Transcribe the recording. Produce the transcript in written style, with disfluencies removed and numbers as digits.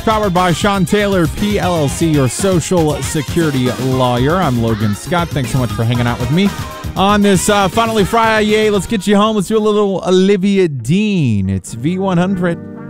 Powered by Sean Taylor, PLLC, your social security lawyer. I'm Logan Scott. Thanks so much for hanging out with me on this Finally Friday. Let's get you home. Let's do a little Olivia Dean. It's V100.